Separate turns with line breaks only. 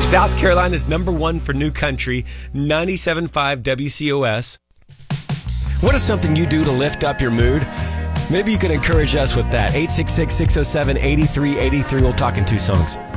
South Carolina's #1 for new country, 97.5 WCOS. What is something you do to lift up your mood? Maybe you can encourage us with that. 866-607-8383. We'll talk in 2 songs.